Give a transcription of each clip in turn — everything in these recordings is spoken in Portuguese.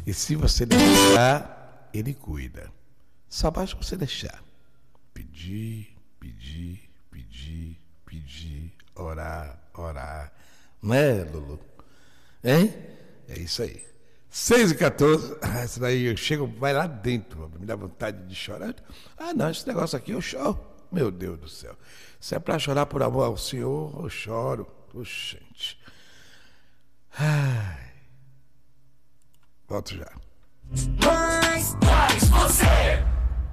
E se você deixar, ele cuida. Só basta você deixar. Pedir, orar. Não é, Lulu? Hein? É isso aí. 6h14, essa daí eu chego, vai lá dentro, me dá vontade de chorar. Ah, não, esse negócio aqui eu choro. Meu Deus do céu. Se é para chorar por amor ao Senhor, eu choro. Puxa, gente. Ai. Volto já. Mais você!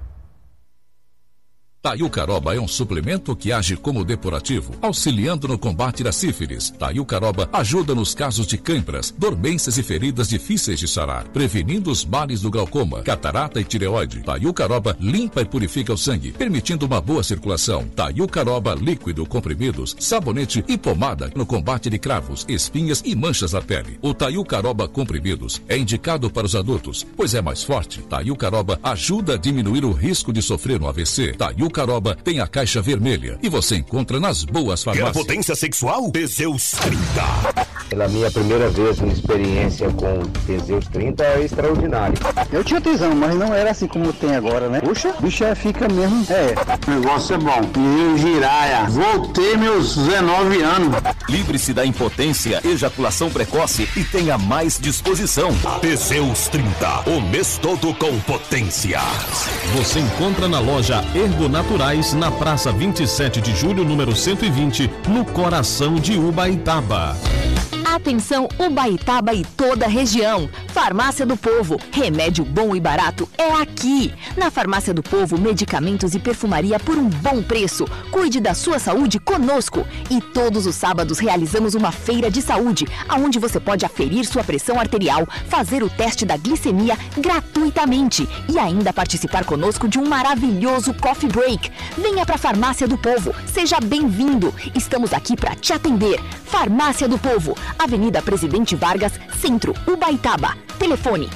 Taiucaroba é um suplemento que age como depurativo, auxiliando no combate da sífilis. Taiucaroba ajuda nos casos de cãibras, dormências e feridas difíceis de sarar, prevenindo os males do glaucoma, catarata e tireoide. Taiucaroba limpa e purifica o sangue, permitindo uma boa circulação. Taiucaroba líquido, comprimidos, sabonete e pomada no combate de cravos, espinhas e manchas na pele. O Taiucaroba comprimidos é indicado para os adultos, pois é mais forte. Taiucaroba ajuda a diminuir o risco de sofrer um AVC. Taiucaroba tem a caixa vermelha e você encontra nas boas farmácias. Quer potência sexual? Teseus 30. Pela minha primeira vez, uma experiência com Teseus 30 é extraordinária. Eu tinha tesão, mas não era assim como tem agora, né? Puxa, o bicho fica mesmo. O negócio é bom. E giraia. Voltei meus 19 anos. Livre-se da impotência, ejaculação precoce e tenha mais disposição. Teseus 30, o mês todo com potência. Você encontra na loja Ergonaturais, na Praça 27 de Julho, número 120, no coração de Ubaitaba. Atenção Ubaitaba e toda a região. Farmácia do Povo, remédio bom e barato é aqui. Na Farmácia do Povo, medicamentos e perfumaria por um bom preço. Cuide da sua saúde conosco. E todos os sábados realizamos uma feira de saúde, onde você pode aferir sua pressão arterial, fazer o teste da glicemia gratuitamente e ainda participar conosco de um maravilhoso coffee break. Venha para a Farmácia do Povo, seja bem-vindo. Estamos aqui para te atender. Farmácia do Povo, Avenida Presidente Vargas, Centro, Ubaitaba. Telefone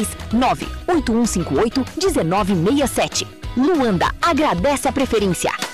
739-8158-1967. Luanda agradece a preferência.